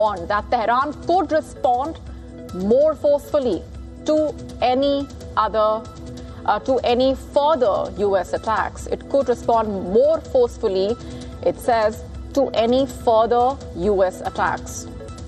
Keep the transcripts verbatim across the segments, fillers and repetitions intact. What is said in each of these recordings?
warned that Tehran could respond more forcefully to any other, uh, to any further U S attacks. It could respond more forcefully, it says, to any further U S attacks.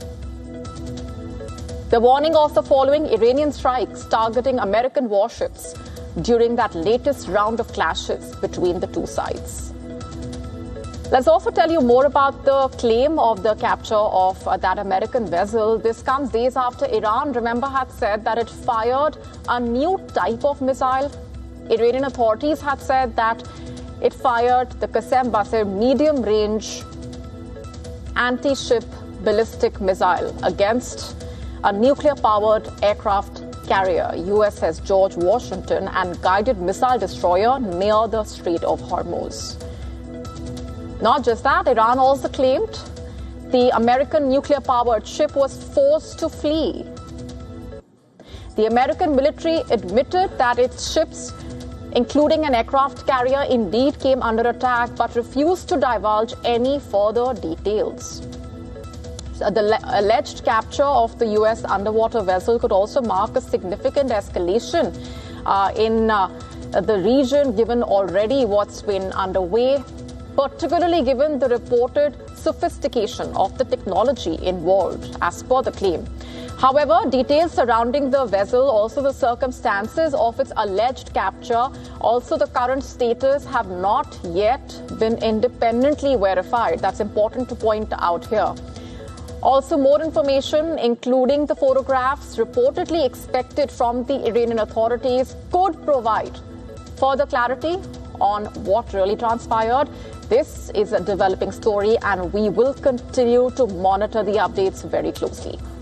The warning of the following Iranian strikes targeting American warships during that latest round of clashes between the two sides. Let's also tell you more about the claim of the capture of uh, that American vessel. This comes days after Iran, remember, had said that it fired a new type of missile. Iranian authorities had said that it fired the Qasem-Basir medium-range anti-ship ballistic missile against a nuclear-powered aircraft carrier, U S S George Washington, and guided missile destroyer near the Strait of Hormuz. Not just that, Iran also claimed the American nuclear-powered ship was forced to flee. The American military admitted that its ships, including an aircraft carrier, indeed came under attack, but refused to divulge any further details. So the alleged capture of the U S underwater vessel could also mark a significant escalation uh, in uh, the region, given already what's been underway, particularly given the reported sophistication of the technology involved, as per the claim. However, details surrounding the vessel, also the circumstances of its alleged capture, also the current status, have not yet been independently verified. That's important to point out here. Also, more information, including the photographs reportedly expected from the Iranian authorities, could provide further clarity on what really transpired. This is a developing story, and we will continue to monitor the updates very closely.